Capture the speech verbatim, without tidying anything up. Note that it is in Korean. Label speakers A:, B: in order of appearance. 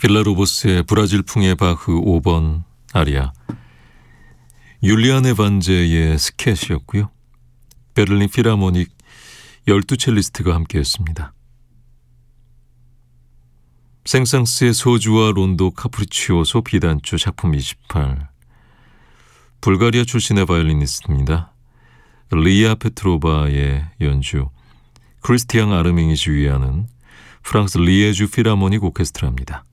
A: 빌라로보스의 브라질풍의 바흐 오 번 아리아, 율리안 에반제의 스캣이었고요. 베를린 필하모닉 열두 첼리스트가 함께했습니다. 생상스의 소주와 론도 카프리치오소 비단주 작품 이십팔, 불가리아 출신의 바이올리니스트입니다. 리아 페트로바의 연주, 크리스티앙 아르밍이 지휘하는 프랑스 리에주 필하모닉 오케스트라입니다.